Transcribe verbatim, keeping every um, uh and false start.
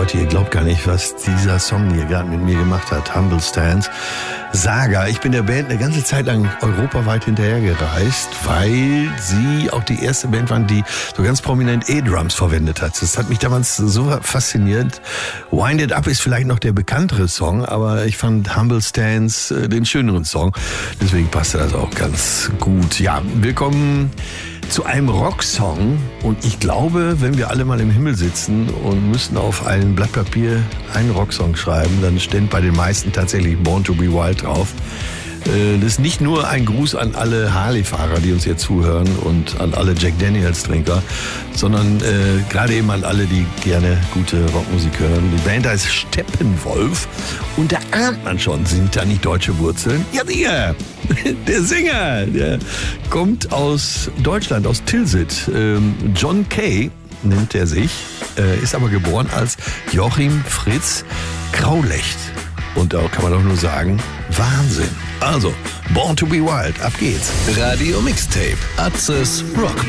Leute, ihr glaubt gar nicht, was dieser Song hier gerade mit mir gemacht hat. Humble Stance. Saga. Ich bin der Band eine ganze Zeit lang europaweit hinterhergereist, weil sie auch die erste Band waren, die so ganz prominent E-Drums verwendet hat. Das hat mich damals so fasziniert. Wind It Up ist vielleicht noch der bekanntere Song, aber ich fand Humble Stance äh, den schöneren Song. Deswegen passte das auch ganz gut. Ja, willkommen zu einem Rocksong, und ich glaube, wenn wir alle mal im Himmel sitzen und müssten auf ein Blatt Papier einen Rocksong schreiben, dann steht bei den meisten tatsächlich Born to be Wild drauf. Das ist nicht nur ein Gruß an alle Harley-Fahrer, die uns hier zuhören, und an alle Jack Daniels-Trinker, sondern äh, gerade eben an alle, die gerne gute Rockmusik hören. Die Band heißt Steppenwolf, und da ahnt man schon, sind da nicht deutsche Wurzeln? Ja, der, der Sänger, der kommt aus Deutschland, aus Tilsit. Ähm, John Kay nennt er sich, äh, ist aber geboren als Joachim Fritz Graulecht. Und da kann man doch nur sagen, Wahnsinn. Also, Born to be Wild, ab geht's. Radio Mixtape, Atzes Rock